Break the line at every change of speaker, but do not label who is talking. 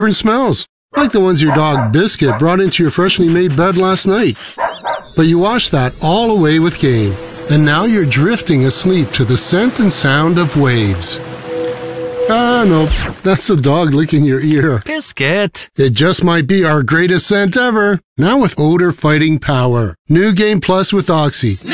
different smells, like the ones your dog Biscuit brought into your freshly made bed last night. But you washed that all away with Gain, and now you're drifting asleep to the scent and sound of waves. Ah, no, that's the dog licking your ear.
Biscuit!
It just might be our greatest scent ever. Now with odor-fighting power. New Gain Plus with Oxy.